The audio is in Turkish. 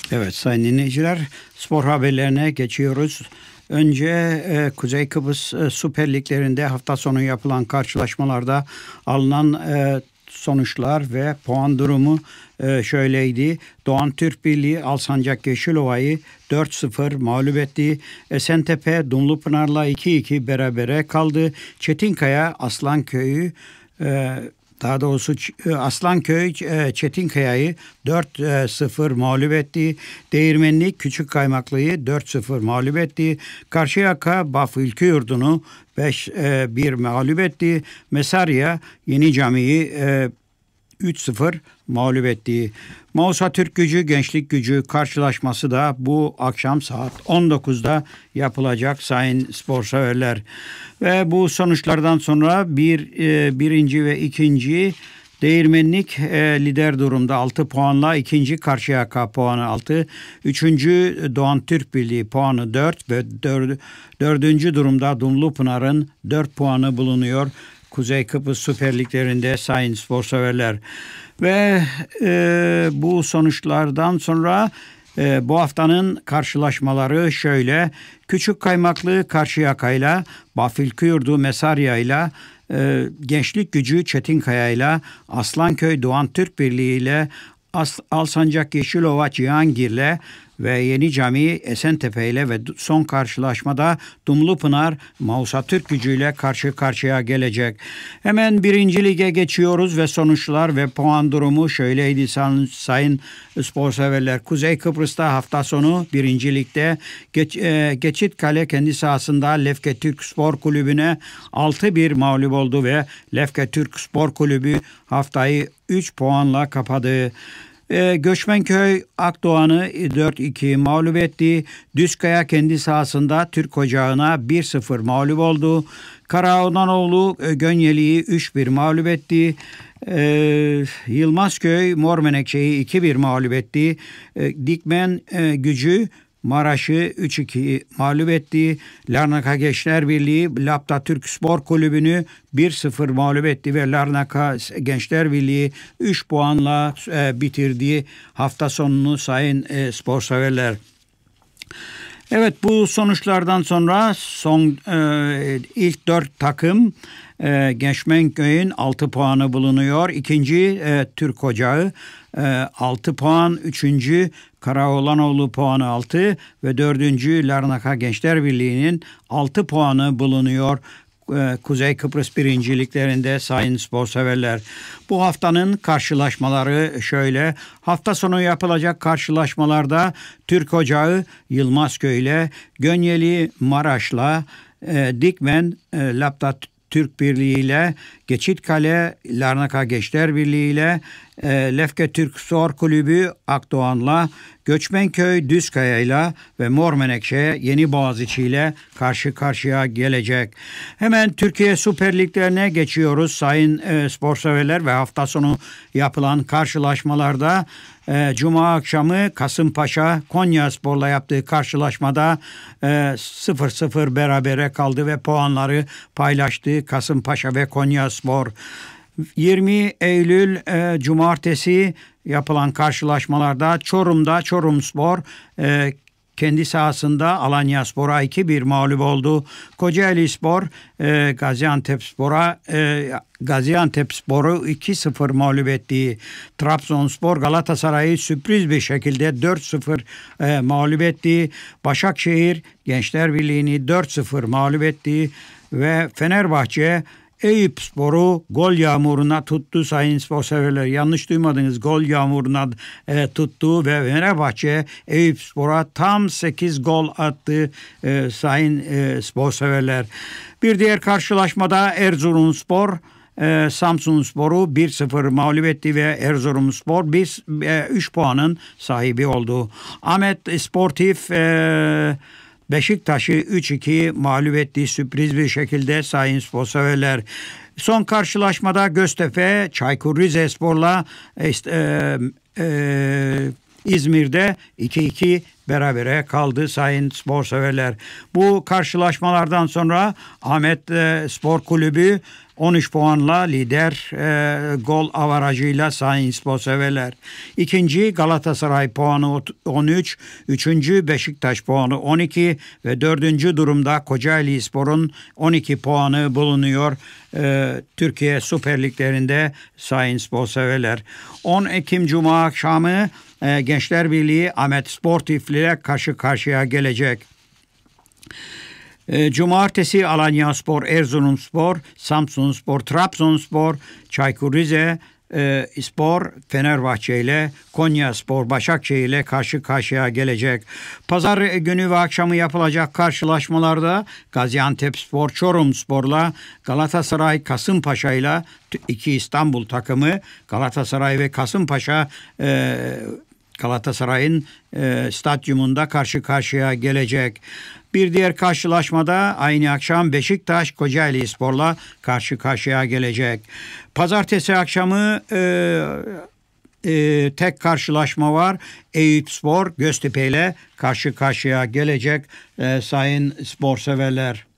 Evet sayın dinleyiciler, spor haberlerine geçiyoruz. Önce Kuzey Kıbrıs Süper Liglerinde hafta sonu yapılan karşılaşmalarda alınan sonuçlar ve puan durumu şöyleydi. Doğan Türk Birliği Alsancak Yeşilova'yı 4-0 mağlup etti. Esentepe Dumlupınar'la 2-2 berabere kaldı. Çetinkaya Aslanköy'ü daha doğrusu Aslanköy Çetinkaya'yı 4-0 mağlup etti. Değirmenlik Küçükkaymaklı'yı 4-0 mağlup etti. Karşıyaka Bafı Ülküyurdu'nu 5-1 mağlup etti. Mesarya Yeni Cami'yi 3-0 mağlup etti. Mausa Türk Gücü Gençlik Gücü karşılaşması da bu akşam saat 19'da yapılacak sayın spor severler. Ve bu sonuçlardan sonra birinci ve ikinci Değirmenlik lider durumda 6 puanla, ikinci Karşıyaka puanı 6, üçüncü Doğan Türk Birliği puanı 4 ve dördüncü durumda Dumlupınar'ın 4 puanı bulunuyor. Kuzey Kıbrıs Süper Liglerinde sayın spor severler. Ve bu sonuçlardan sonra bu haftanın karşılaşmaları şöyle: Küçükkaymaklı Karşıyaka'yla, Bafilkuyurdu Mesarya'yla, Gençlik Gücü Çetinkaya'yla, Aslanköy Doğan Türk Birliği ile, Alsancak Yeşilova Cihangir'le ve Yeni Cami Esentepe ile ve son karşılaşmada Dumlupınar Mausa Türk Gücü ile karşı karşıya gelecek. Hemen birinci lige geçiyoruz ve sonuçlar ve puan durumu şöyleydi sayın spor severler. Kuzey Kıbrıs'ta hafta sonu birinci ligde Geçitkale kendi sahasında Lefke Türk Spor Kulübü'ne 6-1 mağlup oldu ve Lefke Türk Spor Kulübü haftayı 3 puanla kapadı. Göçmenköy Akdoğan'ı 4-2 mağlup etti. Düzkaya kendi sahasında Türk Ocağı'na 1-0 mağlup oldu. Karaoğlanoğlu Gönyeli'yi 3-1 mağlup etti. Yılmazköy Mor Menekşe'yi 2-1 mağlup etti. Dikmen Gücü Maraş'ı 3-2 mağlup etti. Larnaka Gençler Birliği Lapta Türk Spor Kulübü'nü 1-0 mağlup etti ve Larnaka Gençler Birliği 3 puanla bitirdi hafta sonunu sayın spor severler. Evet, bu sonuçlardan sonra ilk 4 takım Göçmenköy'ün 6 puanı bulunuyor. İkinci Türk Ocağı 6 puan, üçüncü Karaoğlanoğlu puanı 6 ve dördüncü Larnaka Gençler Birliği'nin 6 puanı bulunuyor. Kuzey Kıbrıs birinciliklerinde sayın spor severler. Bu haftanın karşılaşmaları şöyle: hafta sonu yapılacak karşılaşmalarda Türk Ocağı Yılmazköy ile, Gönyeli Maraş'la, Dikmen Lapta Türk Birliği ile, Geçitkale Larnaka Gençler Birliği ile, Lefke Türk Spor Kulübü Akdoğan'la, Göçmenköy Düzkaya ile ve Mor Menekşe Yeni Boğaziçi ile karşı karşıya gelecek. Hemen Türkiye Süper Liglerine geçiyoruz sayın spor severler ve hafta sonu yapılan karşılaşmalarda Cuma akşamı Kasımpaşa Konyaspor'la yaptığı karşılaşmada 0-0 berabere kaldı ve puanları paylaştı Kasımpaşa ve Konyaspor. 20 Eylül Cumartesi yapılan karşılaşmalarda Çorum'da Çorumspor kendi sahasında Alanyaspor'a 2-1 mağlup oldu. Kocaelispor Gaziantepspor'u 2-0 mağlup etti. Trabzonspor Galatasaray'ı sürpriz bir şekilde 4-0 mağlup etti. Başakşehir Gençler Birliği'ni 4-0 mağlup etti ve Fenerbahçe Eyüpspor'u gol yağmuruna tuttu sayın spor severler. Yanlış duymadınız, gol yağmuruna tuttu ve Fenerbahçe Eyüpspor'a tam 8 gol attı sayın spor severler. Bir diğer karşılaşmada Erzurumspor Samsunspor'u 1-0 mağlup etti ve Erzurumspor 3 puanın sahibi oldu. Ahmet Sportif Beşiktaş'ı 3-2 mağlup etti sürpriz bir şekilde sayın spor severler. Son karşılaşmada Göztepe Çaykur Rizespor'la İzmir'de 2-2 berabere kaldı sayın spor severler. Bu karşılaşmalardan sonra Ahmet Spor Kulübü 13 puanla lider gol avarajıyla sayın spor severler. İkinci Galatasaray puanı 13, üçüncü Beşiktaş puanı 12 ve dördüncü durumda Kocaeli Spor'un 12 puanı bulunuyor. Türkiye Süper Liglerinde sayın spor severler. 10 Ekim Cuma akşamı Gençler Birliği Ahmet Sportif ile karşı karşıya gelecek. Cumartesi Alanyaspor, Erzurumspor, Samsunspor, Trabzonspor, Çaykur Rizespor, Fenerbahçe ile Konyaspor, Başakşehir ile karşı karşıya gelecek. Pazar günü ve akşamı yapılacak karşılaşmalarda Gaziantepspor, Çorumspor'la Galatasaray, Kasımpaşa ile iki İstanbul takımı Galatasaray ve Kasımpaşa Galatasaray'ın stadyumunda karşı karşıya gelecek. Bir diğer karşılaşmada aynı akşam Beşiktaş Kocaelispor'la karşı karşıya gelecek. Pazartesi akşamı tek karşılaşma var. Eyüpspor Göztepe ile karşı karşıya gelecek sayın spor severler.